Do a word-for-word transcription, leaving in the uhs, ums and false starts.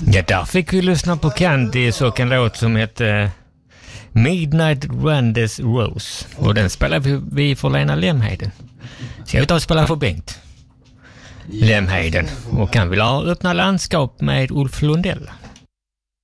Ja, där fick vi lyssna på Candice och en låt som heter Midnight Randes Rose. Och den spelar vi, vi för Lena Lemheden. Ska vi ta och spela för Bengt Lemheden. Och kan vi ha öppna landskap med Ulf Lundell.